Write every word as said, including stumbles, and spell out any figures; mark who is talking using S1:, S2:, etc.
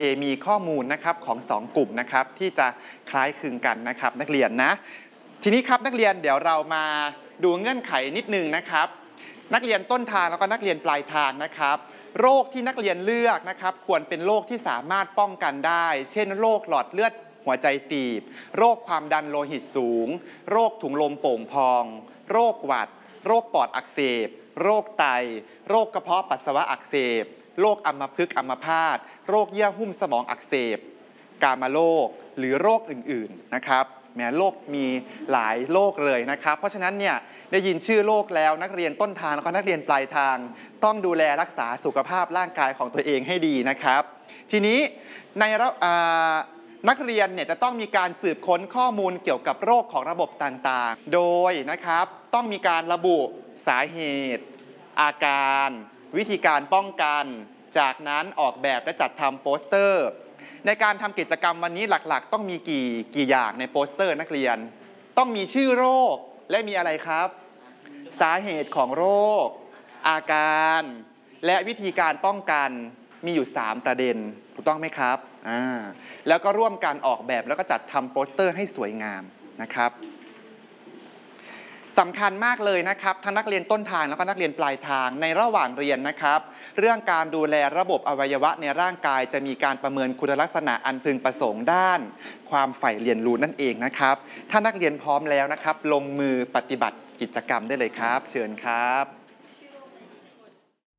S1: เอมีข้อมูลนะครับของสองกลุ่มนะครับที่จะคล้ายคลึงกันนะครับนักเรียนนะทีนี้ครับนักเรียนเดี๋ยวเรามาดูเงื่อนไขนิดนึงนะครับนักเรียนต้นทางแล้วก็นักเรียนปลายทางนะครับโรคที่นักเรียนเลือกนะครับควรเป็นโรคที่สามารถป้องกันได้เช่นโรคหลอดเลือดหัวใจตีบโรคความดันโลหิตสูงโรคถุงลมโป่งพองโรคหวัดโรคปอดอักเสบโรคไตโรคกระเพาะปัสสาวะอักเสบโรคอัมพฤกษ์อัมพาตโรคเยื่อหุ้มสมองอักเสบกามโรคหรือโรคอื่นๆนะครับแม้โรคมีหลายโรคเลยนะครับเพราะฉะนั้นเนี่ยได้ยินชื่อโรคแล้วนักเรียนต้นทางแล้วก็นักเรียนปลายทางต้องดูแลรักษาสุขภาพร่างกายของตัวเองให้ดีนะครับทีนี้ในนักเรียนเนี่ยจะต้องมีการสืบค้นข้อมูลเกี่ยวกับโรคของระบบต่างๆโดยนะครับต้องมีการระบุสาเหตุอาการวิธีการป้องกันจากนั้นออกแบบและจัดทำโปสเตอร์ในการทำกิจกรรมวันนี้หลักๆต้องมีกี่กี่อย่างในโปสเตอร์นักเรียนต้องมีชื่อโรคและมีอะไรครับสาเหตุของโรคอาการและวิธีการป้องกันมีอยู่สามประเด็นถูกต้องไหมครับอ่าแล้วก็ร่วมกันออกแบบแล้วก็จัดทำโปสเตอร์ให้สวยงามนะครับสำคัญมากเลยนะครับทั้งนักเรียนต้นทางแล้วก็นักเรียนปลายทางในระหว่างเรียนนะครับเรื่องการดูแลระบบอวัยวะในร่างกายจะมีการประเมินคุณลักษณะอันพึงประสงค์ด้านความใฝ่เรียนรู้นั่นเองนะครับถ้านักเรียนพร้อมแล้วนะครับลงมือปฏิบัติกิจกรรมได้เลยครับเชิญครับ